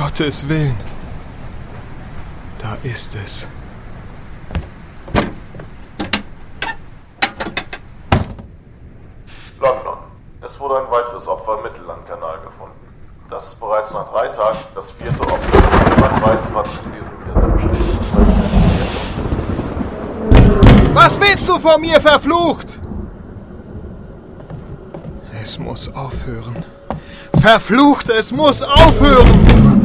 Gottes Willen. Da ist es. London. Es wurde ein weiteres Opfer im Mittellandkanal gefunden. Das ist bereits nach 3 Tagen das 4. Opfer. Niemand weiß, wann es Wesen wieder zusteht. Was willst du von mir, verflucht? Es muss aufhören. Verflucht, es muss aufhören!